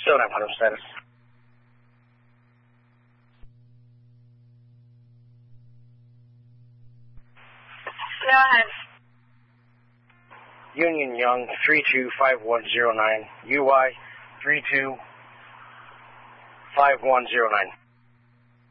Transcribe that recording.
final status. Go ahead. Union Young 325109, UY 325109.